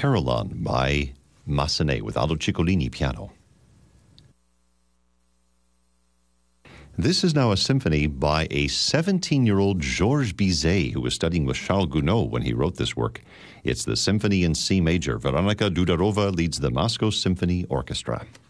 Carillon by Massenet with Aldo Ciccolini piano. This is now a symphony by a 17-year-old Georges Bizet, who was studying with Charles Gounod when he wrote this work. It's the Symphony in C major. Veronika Dudarova leads the Moscow Symphony Orchestra.